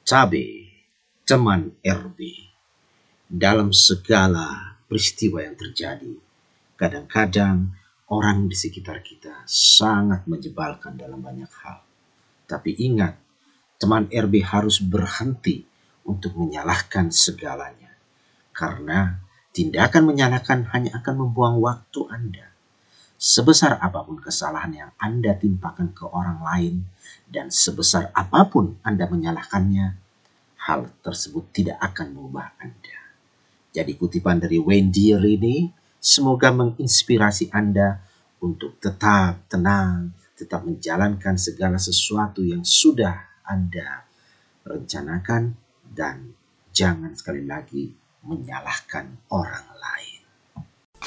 Tabe, teman RB, dalam segala peristiwa yang terjadi, kadang-kadang orang di sekitar kita sangat menyebalkan dalam banyak hal. Tapi ingat, teman RB harus berhenti untuk menyalahkan segalanya. Karena tindakan menyalahkan hanya akan membuang waktu Anda. Sebesar apapun kesalahan yang Anda timpakan ke orang lain, dan sebesar apapun Anda menyalahkannya, hal tersebut tidak akan mengubah Anda. Jadi kutipan dari Wayne Dyer ini semoga menginspirasi Anda untuk tetap tenang, tetap menjalankan segala sesuatu yang sudah Anda rencanakan, dan jangan sekali lagi menyalahkan orang lain.